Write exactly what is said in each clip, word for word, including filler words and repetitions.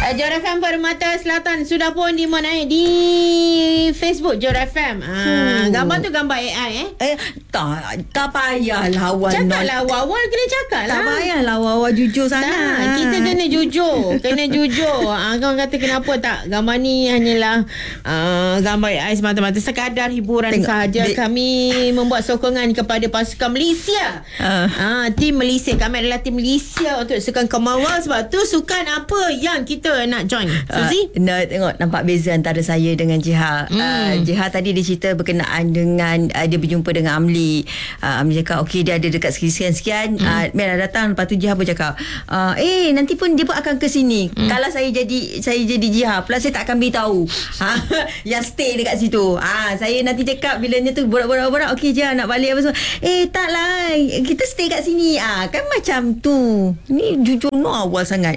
Uh, Johor F M Permata Selatan sudah pun dimonai di Facebook Johor F M. Ah, hmm. Gambar tu gambar A I eh? Eh, tak, tak payahlah Awal. Cakap lah awal-awal kena cakap lah. Tak payahlah awal jujur sangat. Tak, kita kena jujur. Kena jujur. Ah, kau kata kenapa tak? Gambar ni hanyalah uh, gambar A I semata-mata sekadar hiburan Tengok, sahaja. Di- Kami membuat sokongan kepada pasukan Malaysia. Uh. Ah, tim Malaysia. Kami adalah tim Malaysia untuk sukan Commonwealth. Sebab tu sukan apa yang kita nak join? Suzy? Uh, nak tengok nampak beza antara saya dengan Jiha. Hmm. Uh, Jiha tadi dia cerita berkenaan dengan uh, dia berjumpa dengan Amli. Uh, Amli cakap okey dia ada dekat sekian-sekian. Hmm. Uh, Mel datang, lepas tu Jiha pun cakap uh, eh nanti pun dia pun akan ke sini. Hmm. Kalau saya jadi saya jadi Jiha, plus saya tak akan beritahu. Ha, yang stay dekat situ. Ah, ha, saya nanti cakap bila ni tu borak-borak-borak okey Jiha nak balik apa semua. Eh taklah, kita stay kat sini. Ah, kan macam tu. Ni jujur no awal sangat.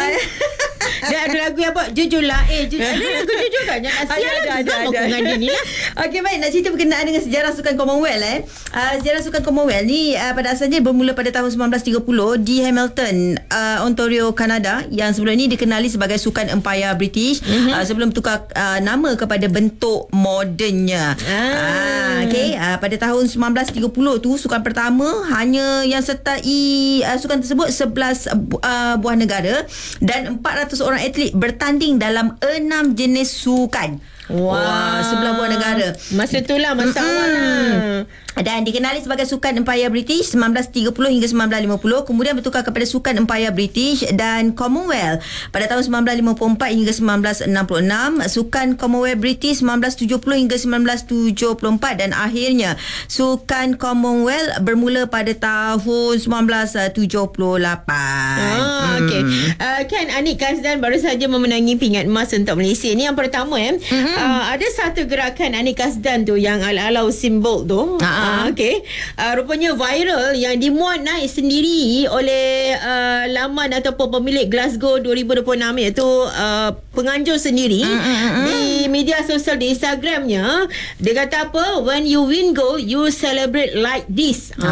Dia ada lagu yang buat jujurlah. Eh jujur. Ada lagu jujur kan? Jangan sial lah. Ada ada ada. Dia ni lah. Okey baik, nak cerita berkenaan dengan sejarah sukan Commonwealth eh. Uh, sejarah sukan Commonwealth ni uh, pada asalnya bermula pada tahun sembilan belas tiga puluh di Hamilton, uh, Ontario, Kanada, yang sebelum ni dikenali sebagai sukan Empire British. Mm-hmm. Uh, sebelum tukar uh, nama kepada bentuk modennya. Ah. Uh, okey, uh, pada tahun sembilan belas tiga puluh tu sukan pertama hanya yang sertai uh, sukan tersebut sebelas uh, buah negara dan empat ratus orang atlet bertanding dalam enam jenis sukan. Wah, wow. sebelah buah negara. Masa itulah masa mm-hmm. awal lah. Dan dikenali sebagai sukan Empire British sembilan belas tiga puluh hingga sembilan belas lima puluh, kemudian bertukar kepada sukan Empire British dan Commonwealth pada tahun sembilan belas lima puluh empat hingga sembilan belas enam puluh enam, sukan Commonwealth British sembilan belas tujuh puluh hingga sembilan belas tujuh puluh empat, dan akhirnya sukan Commonwealth bermula pada tahun sembilan belas tujuh puluh lapan. Ah, hmm. okey. Uh, kan Anik Kasdan baru saja memenangi pingat emas untuk Malaysia. Ni yang pertama eh. Mm-hmm. Uh, ada satu gerakan Anik Kasdan tu yang ala-ala Usain Bolt tu. Ah, uh, okey. Uh, rupanya viral yang dimuat naik sendiri oleh uh, laman ataupun pemilik Glasgow dua ribu dua puluh enam, iaitu uh, penganjur sendiri mm-hmm. di media sosial di Instagramnya. Dia kata apa? When you win gold, you celebrate like this. Ah,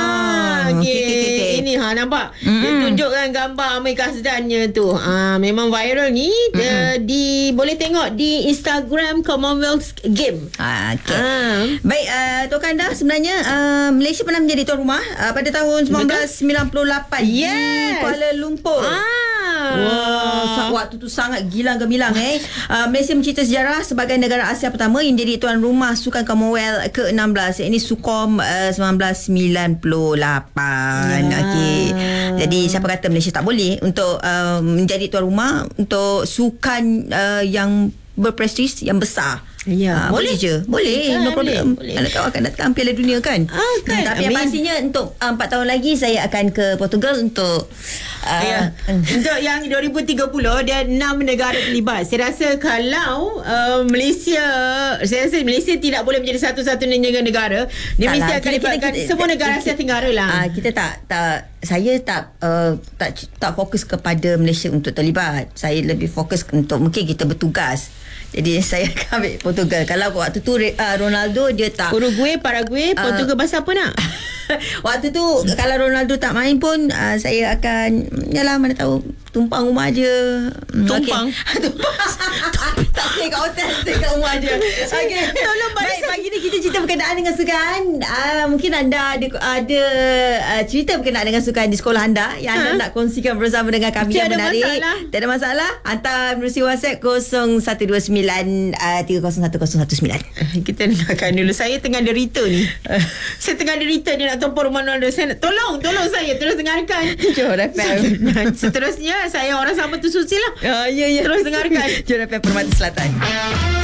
ah okey. Okay, okay, okay. Ini ha nampak. Mm-hmm. Dia tunjukkan gambar Anik Kasdannya tu. Ah, memang viral ni. Mm-hmm. Dia, di boleh tengok di Instagram Commonwealth Game. Ah, okay. ah. Baik, uh, Tok Kanda, sebenarnya uh, Malaysia pernah menjadi tuan rumah uh, pada tahun sembilan belas sembilan puluh lapan yes. di Kuala Lumpur. Ah. Wah, waktu tu sangat gilang gemilang eh. Uh, Malaysia mencipta sejarah sebagai negara Asia pertama yang jadi tuan rumah sukan Commonwealth ke enam belas. Ini Sukom uh, sembilan belas sembilan puluh lapan. Ya. Okey. Jadi siapa kata Malaysia tak boleh untuk uh, menjadi tuan rumah untuk sukan uh, yang berprestij, yang besar. Ya, ha, boleh, boleh je. Boleh, kan, no problem. Anak kau akan datang Piala Dunia kan? Ah, kan. Hmm, tapi yang pastinya untuk uh, empat tahun lagi saya akan ke Portugal untuk uh, ya. Untuk yang dua ribu tiga puluh dia enam negara terlibat. Saya rasa kalau uh, Malaysia, saya rasa Malaysia tidak boleh menjadi satu-satunya negara. Dia tak mesti lah, akan libatkan semua negara Asia Tenggara lah. Uh, kita tak tak saya tak uh, tak tak fokus kepada Malaysia untuk terlibat. Saya lebih fokus untuk mungkin kita bertugas. Jadi saya akan ambil Portugal. Kalau waktu tu uh, Ronaldo dia tak Uruguay, Paraguay, Portugal uh, bahasa apa nak? Waktu tu kalau Ronaldo tak main pun uh, saya akan yalah mana tahu tumpang rumah je. Tumpang. Okay. Tumpang. Tak stay kat hotel, stay kat rumah je. Okey. Tolong baik, pagi ni kita cerita berkenaan dengan sukan. Uh, mungkin anda ada ada uh, cerita berkenaan dengan sukan di sekolah anda yang anda ha? nak kongsikan bersama dengan kami. Yang menarik. Masalah. Tak ada masalah. Hantar melalui WhatsApp kosong satu dua sembilan tiga kosong satu kosong satu sembilan. Kita dengarkan dulu. Saya tengah derita ni. Saya tengah derita ni nak tumpang rumah Ronaldo. Saya nak, tolong, tolong saya terus dengarkan. Johor F M. Seterusnya saya orang sama tu Susi lah. Ya, ya, ya. Terus dengarkan Johor F M Permata Selatan.